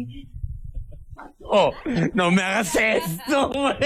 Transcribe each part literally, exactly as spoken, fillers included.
Oh, no me hagas esto, güey.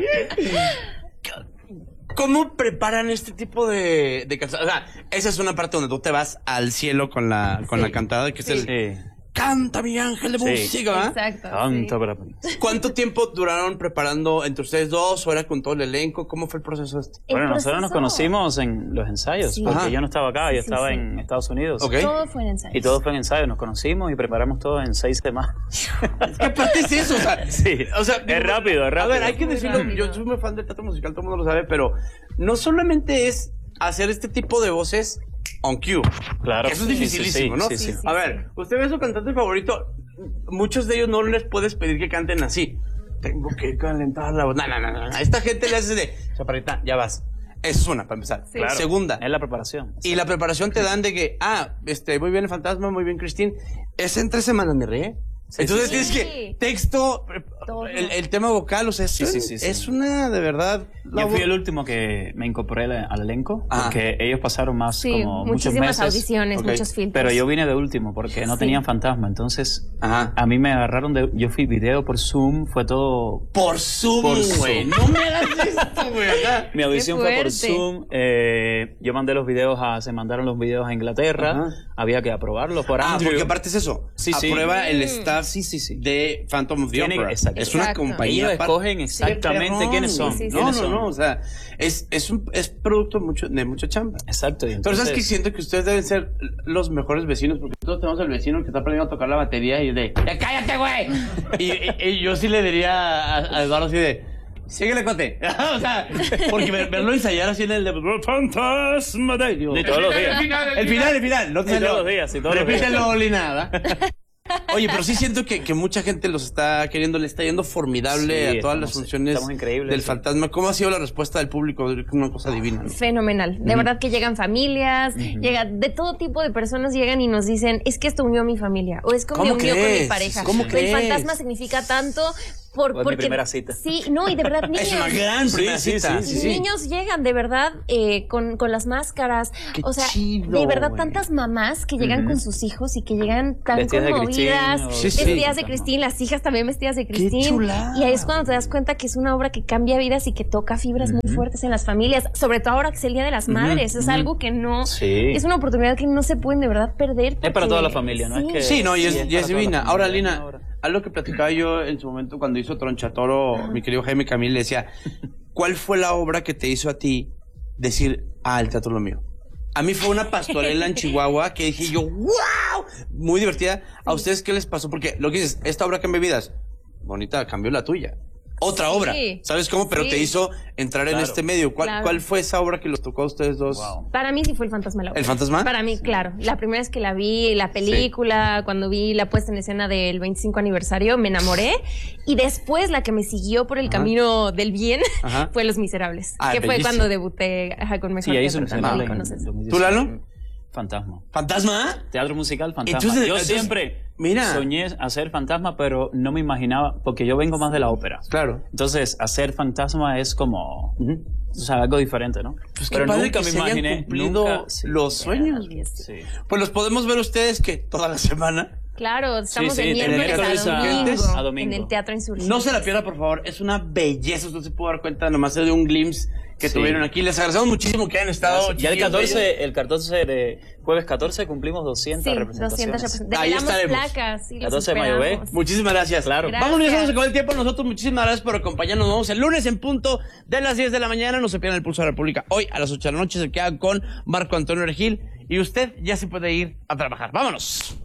¿Cómo preparan este tipo de, de canciones? O sea, esa es una parte donde tú te vas al cielo con la, con sí. la cantada, que sí. es el... Sí. Canta mi ángel de sí. música, ¿verdad? Exacto. Canta, sí. para... ¿Cuánto tiempo duraron preparando entre ustedes dos o era con todo el elenco? ¿Cómo fue el proceso este? El bueno, proceso... nosotros nos conocimos en los ensayos, sí. porque Ajá. yo no estaba acá, yo sí, estaba sí. en Estados Unidos. Okay. Todo fue en ensayos. Y todo fue en ensayos, nos conocimos y preparamos todo en seis semanas. ¿Qué parte es eso? O sea, sí. o sea, es rápido, es rápido. A ver, hay que decirlo, rápido. Yo soy muy fan del teatro musical, todo el mundo lo sabe, pero no solamente es hacer este tipo de voces on cue. Claro. Eso es sí, dificilísimo, sí, ¿no? Sí, sí, sí. A ver, usted ve su cantante favorito, muchos de ellos no les puedes pedir que canten así. Tengo que calentar la voz. No, no, no, no. A esta gente le hace de, chaparrita, ya vas. Eso es una, para empezar. Sí. Claro. Segunda. Es la preparación. Y la preparación te dan de que, ah, este, muy bien el fantasma, muy bien Christine. Es en tres semanas, me reí. Sí, Entonces sí, sí. tienes que, texto, el, el tema vocal, o sea, sí, sí, sí, sí, es sí. una, de verdad... Yo fui el último que me incorporé al elenco, ah. porque ellos pasaron más sí, como muchos meses. Muchísimas audiciones, okay. muchos filtros. Pero yo vine de último porque no sí. tenían fantasma, entonces Ajá. a mí me agarraron de... Yo fui video por Zoom, fue todo... Por Zoom, güey, no me hagas esto, güey. Mi audición fue por Zoom, eh, yo mandé los videos a... Se mandaron los videos a Inglaterra, Ajá. había que aprobarlos por Ah, Andrew. porque aparte es eso, sí, sí. aprueba el Mm. staff sí, sí, sí. de Phantom of the Tiene, Opera. Exacto. Es una Exacto. compañía. Ellos escogen exactamente quiénes son. Sí, sí, sí. No, no, son? no, o sea, es, es, un, es producto mucho, de mucha chamba. Exacto. Entonces, Entonces ¿sabes qué? Siento que ustedes deben ser los mejores vecinos, porque todos tenemos al vecino que está aprendiendo a tocar la batería y de, ¡ya cállate, güey! y, y, y yo sí le diría a, a Eduardo así de, síguele, cote. O sea, porque ver, verlo ensayar así en el de Fantasma de Dios. De todos los días. El final, el final, el final. No te sí, todos los días, sí, todos los días. Repítelo ni nada. Oye, pero sí siento que, que mucha gente los está queriendo, le está yendo formidable sí, a todas estamos, las funciones del fantasma. ¿Cómo ha sido la respuesta del público? Una cosa divina, ¿no? Fenomenal. De uh-huh. verdad que llegan familias, uh-huh. llega de todo tipo de personas llegan y nos dicen, es que esto unió a mi familia, o es que me unió con mi pareja. ¿Cómo crees? El fantasma significa tanto por, pues porque... mi primera cita. Sí, no, y de verdad niños... Es una gran primera sí, cita. Sí, sí, sí, niños sí. llegan, de verdad, eh, con, con las máscaras. Qué o sea, chido, de verdad, wey. tantas mamás que llegan uh-huh. con sus hijos y que llegan tan vestidas conmovidas. De sí, sí. Vestidas de Christine, las hijas también vestidas de Christine. Qué chulada. Y ahí es cuando te das cuenta que es una obra que cambia vidas y que toca fibras uh-huh. muy fuertes en las familias. Sobre todo ahora que es el Día de las Madres. Uh-huh. Es algo que no... Sí. Es una oportunidad que no se pueden de verdad perder. Es para toda la familia, ¿no? Sí, es que, sí no, y es, sí, y es divina. Ahora, Lina, ahora. algo que platicaba yo en su momento cuando hizo Tronchatoro, uh-huh. mi querido Jaime Camil, le decía, ¿cuál fue la obra que te hizo a ti decir, ah, el teatro es lo mío? A mí fue una pastorela en Chihuahua que dije yo, ¡wow! Muy divertida. ¿A ustedes qué les pasó? Porque lo que dices, esta obra cambia vidas. Bonita, cambió la tuya. Otra sí. obra. ¿Sabes cómo? Pero sí. te hizo entrar claro. en este medio. ¿Cuál, claro. ¿Cuál fue esa obra que los tocó a ustedes dos? Wow. Para mí sí fue El Fantasma de la Ópera. ¿El Fantasma? Para mí, sí. claro. La primera vez que la vi, la película, sí. cuando vi la puesta en escena del veinticinco aniversario, me enamoré. Y después la que me siguió por el Ajá. camino del bien Ajá. fue Los Miserables. Ah, que bellísimo. fue cuando debuté ajá, con Mejor sí, ahí Teatro. También No, conoces. ¿Tú, Lalo? Fantasma. ¿Fantasma? Teatro musical, fantasma. Entonces, yo entonces, siempre mira. soñé hacer fantasma, pero no me imaginaba, porque yo vengo más de la ópera. Claro. Entonces, hacer fantasma es como, uh-huh. o sea, algo diferente, ¿no? Pues pero nunca me se imaginé hayan cumplido nunca, sí, los sueños. Sí. Pues los podemos ver ustedes que toda la semana. Claro, estamos sí, sí, de miércoles a domingo, a domingo en el Teatro Insurgente. No se la pierda, por favor. Es una belleza. Usted se puede dar cuenta nomás de un glimpse que sí. tuvieron aquí. Les agradecemos muchísimo que hayan estado. Ya el catorce, el catorce de jueves catorce cumplimos doscientas sí, representaciones. doscientas representaciones. Ahí estaremos. Placas, sí, catorce de mayo, ¿ve? Muchísimas gracias. Claro. Gracias. Vámonos, ya se nos acabó el tiempo. Nosotros muchísimas gracias por acompañarnos. Nos vemos el lunes en punto de las diez de la mañana. No se pierdan el Pulso de la República. Hoy a las ocho de la noche se quedan con Marco Antonio Regil. Y usted ya se puede ir a trabajar. ¡Vámonos!